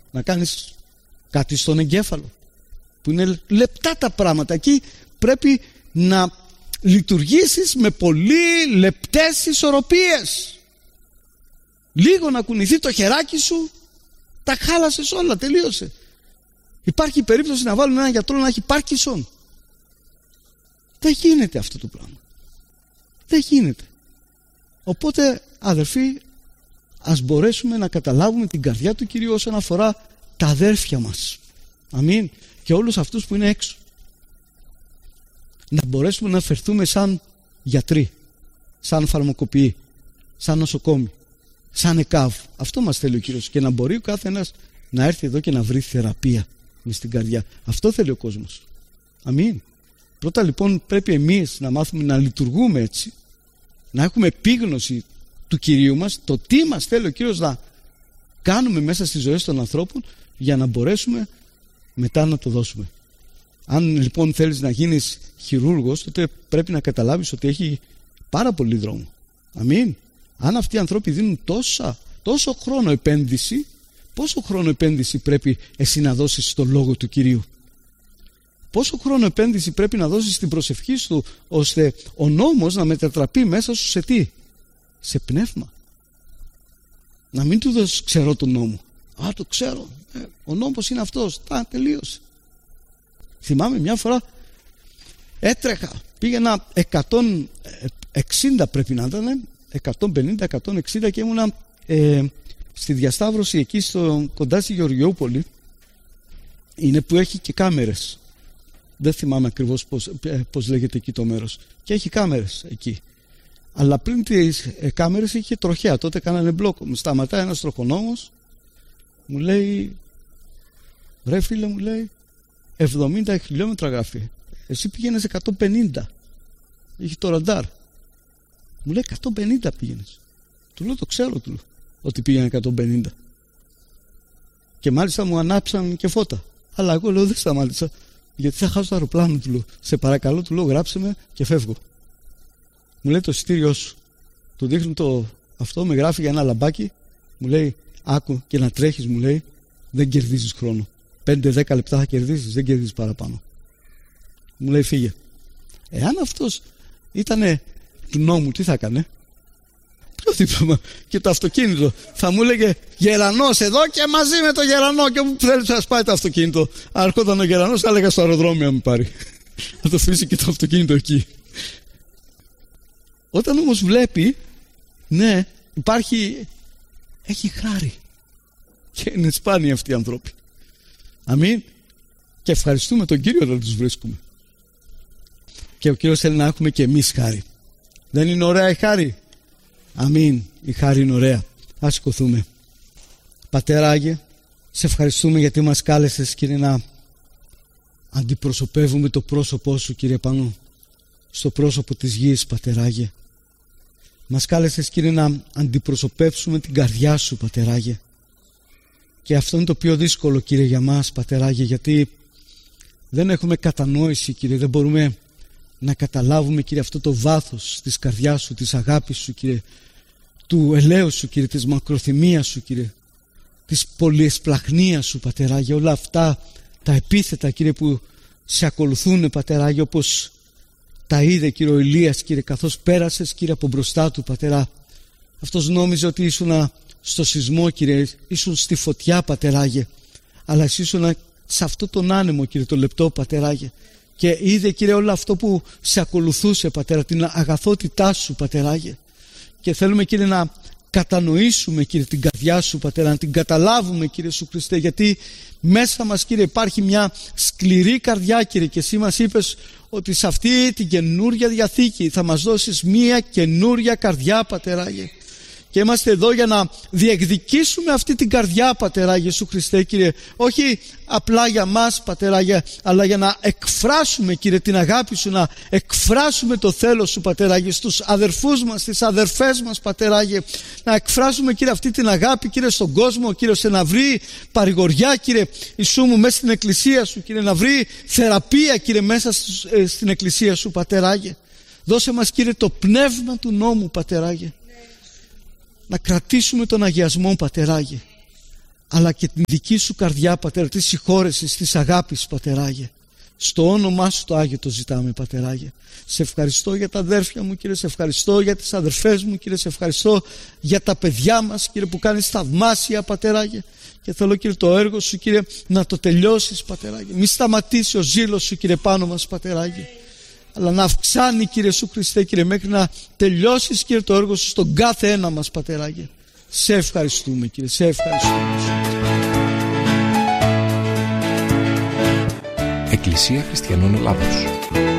να κάνεις κάτι στον εγκέφαλο, που είναι λεπτά τα πράγματα. Εκεί πρέπει να λειτουργήσεις με πολύ λεπτές ισορροπίες. Λίγο να κουνηθεί το χεράκι σου, τα χάλασες όλα, τελείωσε. Υπάρχει περίπτωση να βάλουν έναν γιατρό να έχει Πάρκινσον? Δεν γίνεται αυτό το πράγμα. Δεν γίνεται. Οπότε, αδερφοί, ας μπορέσουμε να καταλάβουμε την καρδιά του Κυρίου όσον αφορά τα αδέρφια μας. Αμήν. Και όλους αυτούς που είναι έξω. Να μπορέσουμε να φερθούμε σαν γιατροί, σαν φαρμακοποιοί, σαν νοσοκόμοι, σαν ΕΚΑΒ. Αυτό μας θέλει ο Κύριος. Και να μπορεί ο κάθε ένας να έρθει εδώ και να βρει θεραπεία μες στην καρδιά. Αυτό θέλει ο κόσμος. Αμήν. Πρώτα λοιπόν πρέπει εμείς να μάθουμε να λειτουργούμε έτσι, να έχουμε επίγνωση του Κυρίου μας, το τι μας θέλει ο Κύριος να κάνουμε μέσα στις ζωές των ανθρώπων, για να μπορέσουμε μετά να το δώσουμε. Αν λοιπόν θέλεις να γίνεις χειρούργος, τότε πρέπει να καταλάβεις ότι έχει πάρα πολύ δρόμο. Αμήν. Αν αυτοί οι άνθρωποι δίνουν τόσο χρόνο επένδυση, πόσο χρόνο επένδυση πρέπει εσύ να δώσεις στο λόγο του Κυρίου? Πόσο χρόνο επένδυση πρέπει να δώσεις στην προσευχή σου, ώστε ο νόμος να μετατραπεί μέσα σου σε τι? Σε πνεύμα. Να μην του δώσεις ξέρω τον νόμο. Α, το ξέρω. Ο νόμος είναι αυτός. Τελείωσε. Θυμάμαι μια φορά έτρεχα. Πήγαινα 160 πρέπει να ήταν, 150-160 και ήμουνα στη διασταύρωση εκεί κοντά στη Γεωργιούπολη. Είναι που έχει και κάμερες. Δεν θυμάμαι ακριβώς πώς λέγεται εκεί το μέρος. Και έχει κάμερες εκεί. Αλλά πριν τις κάμερες είχε τροχέα. Τότε κάνανε μπλόκο. Μου σταματάει ένας τροχονόμος. Μου λέει, ρε φίλε, μου λέει, 70 χιλιόμετρα γράφει. Εσύ πήγαινες 150. Είχε το ραντάρ. Μου λέει 150 πήγαινες. Του λέω, το ξέρω, του λέω, ότι πήγαινε 150. Και μάλιστα μου ανάψαν και φώτα. Αλλά εγώ λέω, δεν σταμάτησα, γιατί θα χάσω το αεροπλάνο, του λέω. Σε παρακαλώ, του λέω, γράψε με και φεύγω. Μου λέει το εισιτήριό σου. Του δείχνω αυτό, με γράφει για ένα λαμπάκι. Μου λέει, άκου, και να τρέχεις, μου λέει, δεν κερδίζεις χρόνο. 5-10 λεπτά θα κερδίσεις, δεν κερδίζεις παραπάνω. Μου λέει, φύγε. Εάν αυτός ήτανε του νόμου, τι θα έκανε? Ποιο δίπλωμα? Και το αυτοκίνητο θα μου έλεγε Γερανός εδώ, και μαζί με το Γερανό, και όπου θέλει να σπάει το αυτοκίνητο. Αν έρχονταν ο Γερανός, θα έλεγα στο αεροδρόμιο να μου πάρει. Θα το αφήσει και το αυτοκίνητο εκεί. Όταν όμως βλέπει, ναι, έχει χάρη. Και είναι σπάνιοι αυτοί οι άνθρωποι. Αμήν. Και ευχαριστούμε τον Κύριο να τους βρίσκουμε. Και ο Κύριος θέλει να έχουμε και εμείς χάρη. Δεν είναι ωραία η χάρη? Αμήν. Η χάρη είναι ωραία. Ας σηκωθούμε. Πατέρα Άγιε, σε ευχαριστούμε γιατί μας κάλεσες, Κύριε, να αντιπροσωπεύουμε το πρόσωπό Σου, Κύριε, πάνω στο πρόσωπο της γης, Πατέρα Άγιε. Μας κάλεσες, Κύριε, να αντιπροσωπεύσουμε την καρδιά Σου, Πατέρα Άγιε. Και αυτό είναι το πιο δύσκολο, Κύριε, για μας, Πατέρα Άγιε, γιατί δεν έχουμε κατανόηση, Κύριε, δεν μπορούμε να καταλάβουμε, Κύριε, αυτό το βάθος της καρδιάς Σου, της αγάπης Σου, Κύριε, του ελέους Σου, Κύριε, της μακροθυμίας Σου, Κύριε, της πολυεσπλαχνίας Σου, Πατέρα Άγιε, όλα αυτά τα επίθετα, Κύριε, που σε ακολουθούν, Πατέρα Άγιε, όπως τα είδε, Κύριε, ο Ηλίας, Κύριε, καθώς πέρασες, Κύριε, από μπροστά του, Πατέρα. Αυτός νόμιζε ότι ήσουν στο σεισμό, Κύριε, ήσουν στη φωτιά, Πατέρα Άγιε, αλλά εσύ ήσουν σε αυτό τον άνεμο, Κύριε, το λεπτό, Πατέρα Άγιε, και είδε, Κύριε, όλο αυτό που σε ακολουθούσε, Πατέρα, την αγαθότητά Σου, Πατέρα Άγιε. Και θέλουμε, Κύριε, να κατανοήσουμε, Κύριε, την καρδιά Σου, Πατέρα, να την καταλάβουμε, Κύριε Σου Χριστέ, γιατί μέσα μας, Κύριε, υπάρχει μια σκληρή καρδιά, Κύριε, και εσύ μας είπες ότι σε αυτή την καινούρια Διαθήκη θα μας δώσεις μια καινούρια καρδιά, Πατέρα Άγιε. Και είμαστε εδώ για να διεκδικήσουμε αυτή την καρδιά, Πατέρα Ιησού Χριστέ, Κύριε, όχι απλά για μας, Πατέρα Άγιε, αλλά για να εκφράσουμε, Κύριε, την αγάπη Σου, να εκφράσουμε το θέλος Σου, Πατέρα Άγιε, στους αδερφούς μας, στις αδερφές μας, Πατέρα Άγιε, να εκφράσουμε, Κύριε, αυτή την αγάπη, Κύριε, στον κόσμο, Κύριε, ώστε να βρει παρηγοριά, Κύριε Ιησού μου, μέσα στην Εκκλησία Σου, Κύριε, να βρει θεραπεία, Κύριε, μέσα στην Εκκλησία Σου, Πατέρα Άγιε. Δώσε μας, Κύριε, το πνεύμα του νόμου, Πατέρα Άγιε. Να κρατήσουμε τον αγιασμό, Πατέρα Άγιε. αλλά και την δική σου καρδιά, Πατέρα, της συγχώρεσης, της αγάπης, Πατεράγε. Στο όνομά σου το Άγιο το ζητάμε, Πατεράγε. Σε ευχαριστώ για τα αδέρφια μου, Κύριε, σε ευχαριστώ για τις αδερφές μου, Κύριε, σε ευχαριστώ για τα παιδιά μας, Κύριε, που κάνεις θαυμάσια, Πατεράγε. Και θέλω, Κύριε, το έργο σου, Κύριε, να το τελειώσεις, Πατεράγε. Μη σταματήσει ο ζήλος σου, Κύριε, πάνω μας, Πατεράγε, αλλά να αυξάνει, Κύριε Σου Χριστέ, Κύριε, μέχρι να τελειώσεις, Κύριε, το έργο σου στον κάθε ένα μας, Πατεράγε. Σε ευχαριστούμε, Κύριε, σε ευχαριστούμε. Εκκλησία Χριστιανών Ελλάδος.